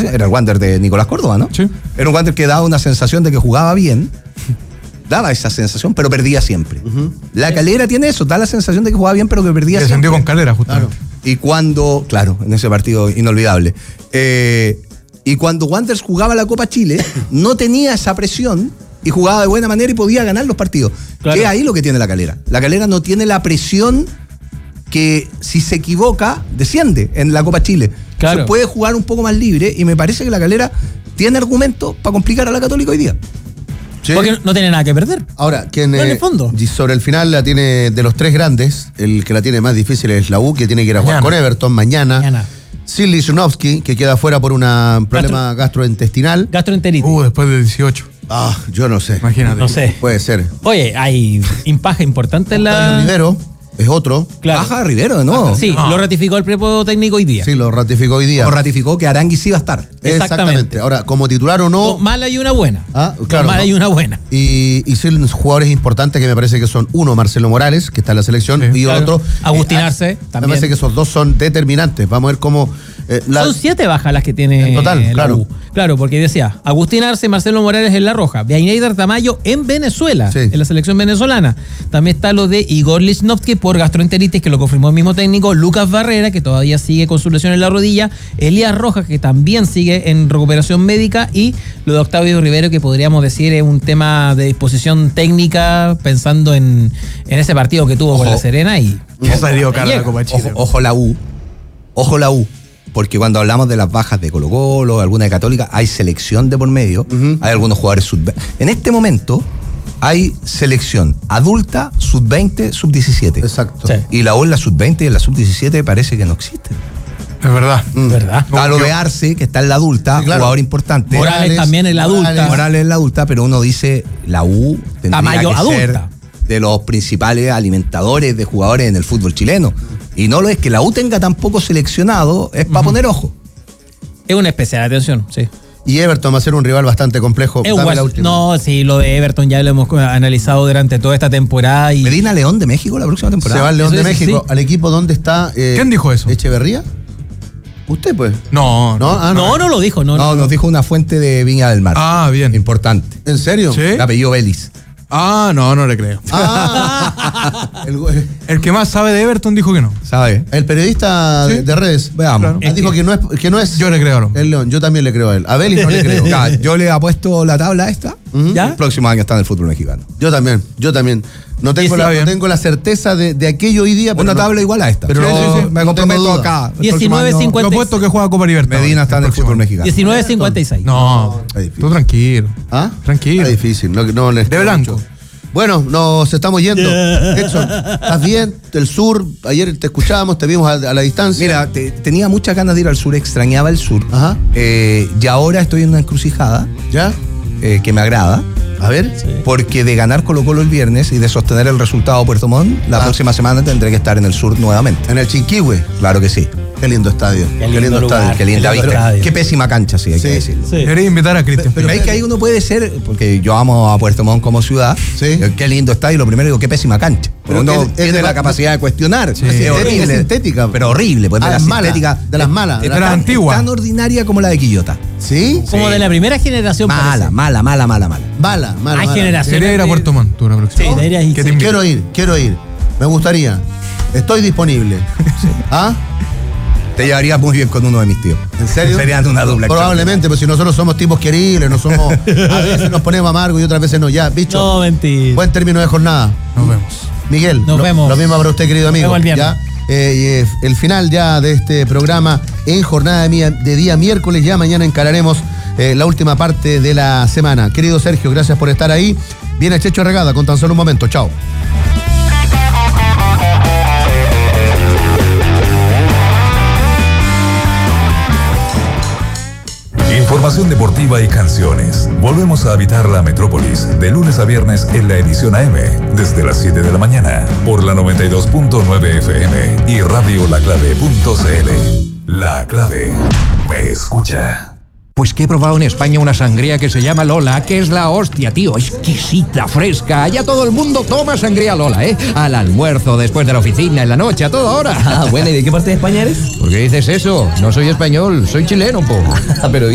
sensación, era el Wander de Nicolás Córdoba, ¿no? Sí. Era un Wander que daba una sensación de que jugaba bien, daba esa sensación, pero perdía siempre. La Calera tiene eso, da la sensación de que jugaba bien, pero que perdía siempre. Descendió con Calera, justamente. Claro. Y cuando, claro, en ese partido inolvidable, y cuando Wanderers jugaba la Copa Chile, no tenía esa presión y jugaba de buena manera y podía ganar los partidos. Claro. Que es ahí lo que tiene la Calera. La Calera no tiene la presión que si se equivoca, desciende en la Copa Chile. Claro. Se puede jugar un poco más libre y me parece que la Calera tiene argumentos para complicar a la Católica hoy día. Sí. Porque no tiene nada que perder. Ahora, quien No, en el fondo. y sobre el final la tiene de los tres grandes, el que la tiene más difícil es la U, que tiene que ir a jugar Mañana. con Everton mañana. Silly Zunovsky, que queda fuera por un problema gastrointestinal. Gastroenteritis. Después de 18. Yo no sé. Imagínate. No sé. Puede ser. Oye, hay impaje importante en Octavio la... Rivero es otro. Claro. Baja Rivero de nuevo. Sí, No. lo ratificó el prepo técnico hoy día. Sí, lo ratificó hoy día. O ratificó que Aranguis iba a estar. Exactamente. Ahora, como titular o no. Dos malas y una buena. Claro. Dos malas y una buena. Y son jugadores importantes que me parece que son uno, Marcelo Morales, que está en la selección, Sí. y Claro. otro. Agustín Arce, Me también. parece que esos dos son determinantes. Vamos a ver cómo. Son 7 bajas las que tiene En total, la claro. U. Claro, porque decía, Agustín Arce, Marcelo Morales en La Roja, Biaineidar Tamayo en Venezuela, Sí. en la selección venezolana. También está lo de Igor Lichnowsky por gastroenteritis, que lo confirmó el mismo técnico, Lucas Barrera, que todavía sigue con su lesión en la rodilla, Elías Rojas, que también sigue en recuperación médica, y lo de Octavio Rivero, que podríamos decir es un tema de disposición técnica, pensando en ese partido que tuvo con Ojo. La Serena y... Que salió cara llega. la Copa Chile. Ojo la U. Ojo la U. Porque cuando hablamos de las bajas de Colo-Colo, alguna de Católica, hay selección de por medio, hay algunos jugadores sub-20. En este momento hay selección adulta, sub-20, sub-17. Exacto. Sí. Y la U en la sub-20 y en la sub-17 parece que no existe. Es verdad. ¿Verdad? Está lo de Arce, que está en la adulta, Sí, claro. jugador importante. Morales también en la adulta. Morales en la adulta, pero uno dice, la U tendría Tamayo que adulta. ser de los principales alimentadores de jugadores en el fútbol chileno. Y no lo es que la U tenga tan poco seleccionado, es para poner ojo. Es una especial atención, sí. Y Everton va a ser un rival bastante complejo. Es Dame guas- la última. No, sí, lo de Everton ya lo hemos analizado durante toda esta temporada. Y Medina León de México la próxima temporada. Se va al León Eso de es, México, sí. al equipo donde está. ¿Quién dijo eso? ¿Echeverría? ¿Usted, pues? No. ¿No? Ah, no, no lo dijo, no. No, nos dijo una fuente de Viña del Mar. Ah, bien. Importante. ¿En serio? ¿Sí? El apellido Vélez. No le creo. El que más sabe de Everton dijo que no. ¿Sabe? El periodista Sí. de redes. Veamos. Claro. Dijo que no es Yo le creo al hombre. el León. Yo también le creo a él. A Vélez no le creo. Ya, yo le apuesto la tabla esta. ¿Ya? El próximo año está en el fútbol mexicano. Yo también. No tengo, está no bien. tengo la certeza de aquello hoy día. pero Una no- tabla igual a esta. Pero Sí, no- sí, sí. Me no tengo comprometo duda. acá. El 19.50. próximo año, Yo apuesto que juega Copa Libertadores. Medina está en el fútbol mexicano. 19.56. No, Está difícil. tú tranquilo. ¿Ah? Tranquilo. Está difícil. No les De creo blanco. mucho. Bueno, nos estamos yendo. Edson, ¿estás bien? Del sur, ayer te escuchábamos, te vimos a la distancia. Mira, tenía muchas ganas de ir al sur, extrañaba el sur. Ajá. Y ahora estoy en una encrucijada ¿Ya? que me agrada. A ver. Porque de ganar Colo-Colo el viernes y de sostener el resultado Puerto Montt, la próxima semana tendré que estar en el sur nuevamente. En el Chinquihue. Claro que sí. Qué lindo estadio. Qué lindo lugar. Qué linda Qué lindo vista. estadio. Qué pésima cancha, sí, hay que decirlo. Sí. Debería invitar a Cristian. Pero es que ahí uno puede ser, porque yo amo a Puerto Montt como ciudad, Sí. qué lindo está, y lo primero digo, qué pésima cancha. Pero Pero uno es tiene de la la- capacidad de cuestionar. Sí. Es horrible. Es sintética. Pero horrible, pues de la las malas, sintética. de las malas. de las antiguas. Tan ordinaria como la de Quillota. ¿Sí? Como de la primera generación. Mala, parece. mala. Mala. Hay generaciones. Debería ir a Puerto Montt tú la próxima. Sí, deberías ir. ¿Qué te Sí. invito? Quiero ir. Me gustaría. Estoy disponible. ¿Ah? Te llevarías muy bien con uno de mis tíos. ¿En serio? Serían una dupla. Probablemente, pues si nosotros somos tipos queribles, no somos. A veces nos ponemos amargos y otras veces no. Ya, bicho. No, mentira. Buen término de jornada. Nos vemos. Miguel, Nos vemos. Lo mismo para usted, querido amigo. Nos vemos el viernes. ¿ya? El final ya de este programa en jornada de día miércoles. Ya mañana encararemos la última parte de la semana. Querido Sergio, gracias por estar ahí. Viene Checho Regada con tan solo un momento. Chao. Información deportiva y canciones. Volvemos a habitar la metrópolis de lunes a viernes en la edición AM desde las 7 de la mañana por la 92.9 FM y radiolaclave.cl. La Clave. Me escucha. Pues que he probado en España una sangría que se llama Lola, que es la hostia, tío. Exquisita, fresca. Allá todo el mundo toma sangría Lola, ¿eh? Al almuerzo, después de la oficina, en la noche, a toda hora. Ah, bueno, ¿y de qué parte de España eres? ¿Por qué dices eso? No soy español, soy chileno, po. Pero